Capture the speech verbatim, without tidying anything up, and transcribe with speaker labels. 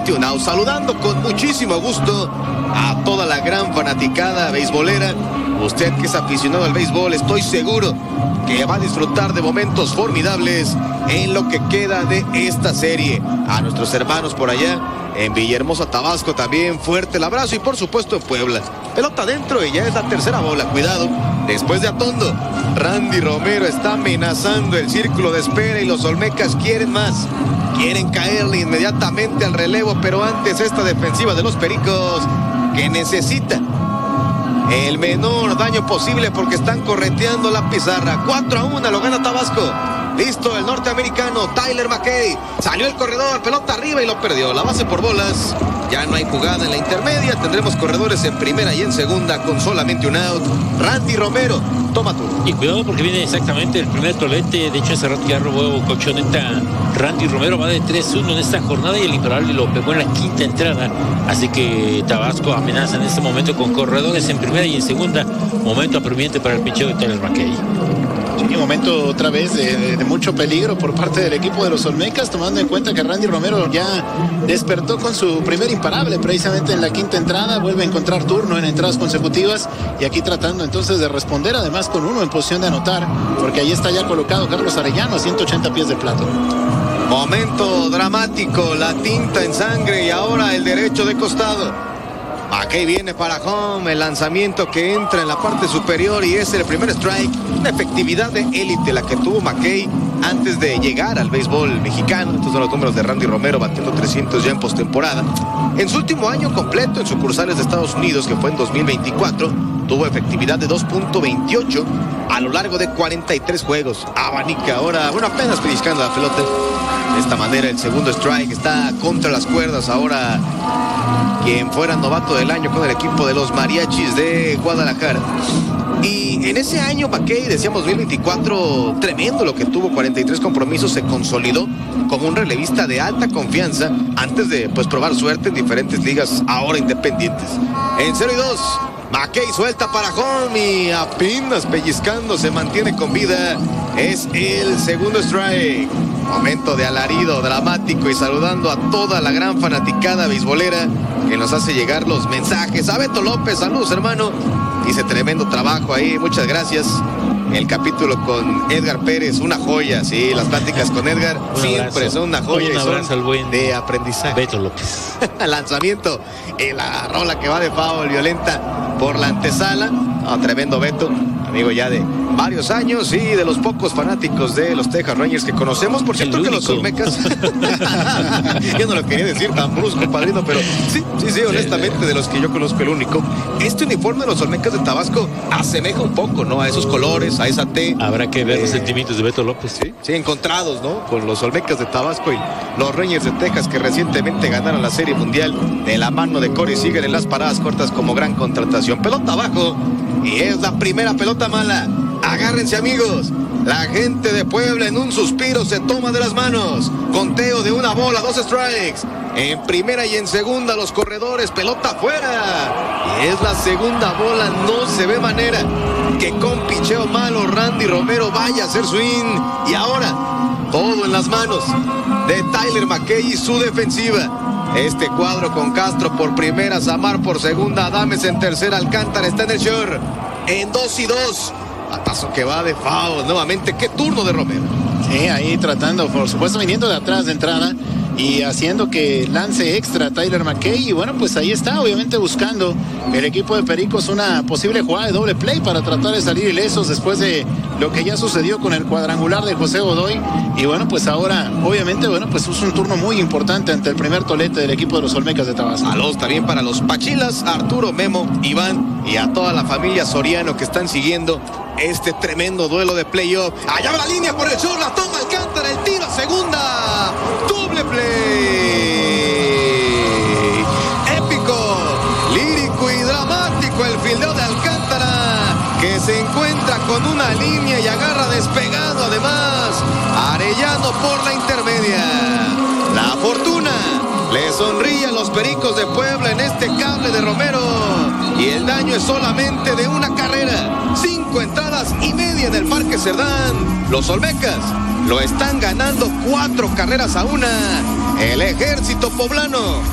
Speaker 1: solamente un out. Saludando con muchísimo gusto a toda la gran fanaticada beisbolera. Usted que es aficionado al béisbol, estoy seguro que va a disfrutar de momentos formidables en lo que queda de esta serie. A nuestros hermanos por allá en Villahermosa, Tabasco, también fuerte el abrazo, y por supuesto en Puebla. Pelota adentro y ya es la tercera bola. Cuidado, después de Atondo, Randy Romero está amenazando el círculo de espera y los olmecas quieren más. Quieren caerle inmediatamente al relevo, pero antes esta defensiva de los Pericos que necesita el menor daño posible porque están correteando la pizarra. cuatro a uno lo gana Tabasco. Listo el norteamericano Tyler McKay. Salió el corredor, pelota arriba y lo perdió. La base por bolas. Ya no hay jugada en la intermedia. Tendremos corredores en primera y en segunda con solamente un out. Randy Romero, toma tú.
Speaker 2: Y cuidado porque viene exactamente el primer tolete. De hecho, hace rato ya robó colchoneta Randy Romero. Va de tres uno en esta jornada y el imparable lo pegó en la quinta entrada. Así que Tabasco amenaza en este momento con corredores en primera y en segunda. Momento apremiante para el picheo de Tyler McKay.
Speaker 3: Sí, un momento otra vez de, de mucho peligro por parte del equipo de los Olmecas, tomando en cuenta que Randy Romero ya despertó con su primer imparable precisamente en la quinta entrada. Vuelve a encontrar turno en entradas consecutivas y aquí tratando entonces de responder, además con uno en posición de anotar, porque ahí está ya colocado Carlos Arellano a ciento ochenta pies de plato.
Speaker 1: Momento dramático, la tinta en sangre y ahora el derecho de costado. McKay viene para home, el lanzamiento que entra en la parte superior y es el primer strike. Una efectividad de élite la que tuvo McKay antes de llegar al béisbol mexicano. Estos son los números de Randy Romero, batiendo trescientos ya en postemporada. En su último año completo en sucursales de Estados Unidos, que fue en dos mil veinticuatro, tuvo efectividad de dos punto veintiocho a lo largo de cuarenta y tres juegos. Abanica ahora, bueno, apenas pellizcando la pelota. De esta manera el segundo strike está contra las cuerdas. Ahora quien fuera novato del año con el equipo de los Mariachis de Guadalajara. Y en ese año McKay, decíamos dos mil veinticuatro, tremendo lo que tuvo, cuarenta y tres compromisos, se consolidó como un relevista de alta confianza antes de pues probar suerte en diferentes ligas ahora independientes. En cero y dos, McKay suelta para home y apenas pellizcando se mantiene con vida. Es el segundo strike. Momento de alarido dramático y saludando a toda la gran fanaticada beisbolera que nos hace llegar los mensajes. A Beto López, saludos hermano. Dice tremendo trabajo ahí, muchas gracias. El capítulo con Edgar Pérez, una joya, sí, las pláticas con Edgar
Speaker 2: un
Speaker 1: siempre
Speaker 2: abrazo,
Speaker 1: son una joya
Speaker 2: un
Speaker 1: y
Speaker 2: abrazo
Speaker 1: son
Speaker 2: al buen
Speaker 1: de aprendizaje.
Speaker 2: Beto López.
Speaker 1: Lanzamiento y la rola que va de foul violenta por la antesala. Oh, tremendo Beto, amigo ya de varios años y de los pocos fanáticos de los Texas Rangers que conocemos. Por cierto que los Olmecas yo no lo quería decir tan brusco, padrino, pero sí, sí, sí, honestamente de los que yo conozco el único. Este uniforme de los Olmecas de Tabasco asemeja un poco, ¿no? A esos colores, a esa T.
Speaker 2: Habrá que ver
Speaker 1: eh,
Speaker 2: los sentimientos de Beto López.
Speaker 1: Sí, sí, encontrados, ¿no? Con los Olmecas de Tabasco y los Rangers de Texas que recientemente ganaron la Serie Mundial de la mano de Corey Seager en las paradas cortas como gran contratación. Pelota abajo y es la primera pelota mala. Agárrense amigos, la gente de Puebla en un suspiro se toma de las manos. Conteo de una bola, dos strikes. En primera y en segunda los corredores, pelota afuera. Y es la segunda bola, no se ve manera que con picheo malo Randy Romero vaya a hacer swing. Y ahora, todo en las manos de Tyler McKay y su defensiva. Este cuadro con Castro por primera, Samar por segunda, Adames en tercera, Alcántara está en el short. En dos y dos. Patazo que va de foul nuevamente. Qué turno de Romero.
Speaker 3: Sí, ahí tratando, por supuesto, viniendo de atrás de entrada y haciendo que lance extra Tyler McKay. Y bueno, pues ahí está, obviamente buscando el equipo de Pericos una posible jugada de doble play para tratar de salir ilesos después de lo que ya sucedió con el cuadrangular de José Godoy. Y bueno, pues ahora, obviamente, bueno, pues es un turno muy importante ante el primer tolete del equipo de los Olmecas de Tabasco.
Speaker 1: Saludos también para los Pachilas, Arturo, Memo, Iván y a toda la familia Soriano que están siguiendo este tremendo duelo de playoff. Allá va la línea por el sur, la toma Alcántara, el tiro a segunda. Doble play. Épico, lírico y dramático el fildeo de Alcántara, que se encuentra con una línea y agarra despegado además Arellano por la intermedia. La fortuna le sonríe a los Pericos de Puebla en este cable de Romero y el daño es solamente de una carrera. Cinco entradas y media en el Parque Cerdán. Los Olmecas lo están ganando cuatro carreras a una. El ejército poblano